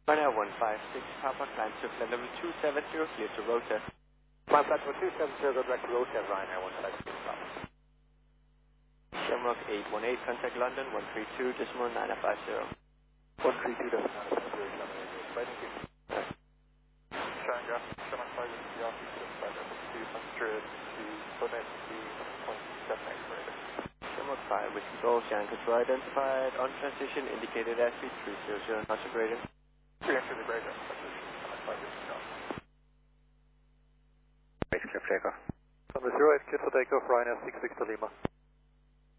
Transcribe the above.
Ryanair 156, Papa, climb to flight level 270, clear to rotor. Climb flight level 270, go direct to rotor, Ryanair 156, Papa. Shamrock 818, contact London 132.950. 132.950, thank you. Triangle, Shamrock 5 is the office, flight level 200 to Bonnet to 0.78 radar. Shamrock 5, whiskey golf, Yankee to identified, on transition, indicated airspeed 300, not operating. 300 the radar, Shamrock 5 is the office. Base clear for takeoff. Number 08, clear for takeoff, Ryanair 66 to Lima.